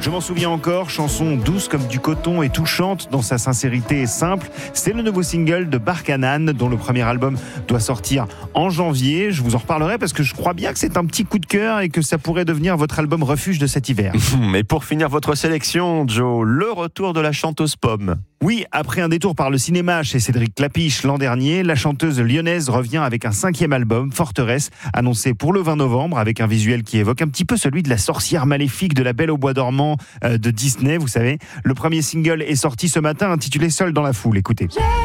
Je m'en souviens encore, chanson douce comme du coton et touchante dans sa sincérité simple. C'est le nouveau single de Barkhanan dont le premier album doit sortir en janvier. Je vous en reparlerai parce que je crois bien que c'est un petit coup de cœur et que ça pourrait devenir votre album refuge de cet hiver. Mais pour finir votre sélection, Joe, le retour de la chanteuse Pomme. Oui, après un détour par le cinéma chez Cédric Clapiche l'an dernier, la chanteuse lyonnaise revient avec un 5e album, Forteresse, annoncé pour le 20 novembre, avec un visuel qui évoque un petit peu celui de la sorcière maléfique de La Belle au bois dormant de Disney, vous savez. Le premier single est sorti ce matin, intitulé Seul dans la foule. Écoutez.